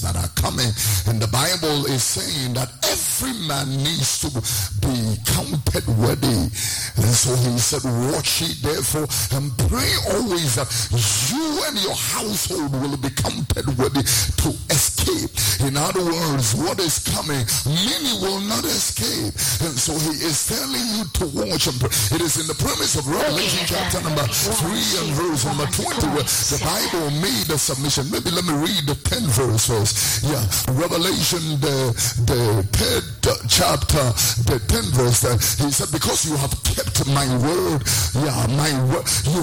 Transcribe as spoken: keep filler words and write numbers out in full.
that are coming. And the Bible is saying that every man needs to be counted worthy. And so he said, watch ye therefore and pray always that you and your household will be counted worthy to escape. In other words, what is coming, many will not escape. And so he is telling you to watch and pray. It is in the premise of Revelation chapter number three and verse number twenty where the Bible made a submission. Maybe let me read the tenth verse first. Yeah, Revelation the, the third chapter, the tenth verse. That he said, because you have kept my word, yeah, my word, you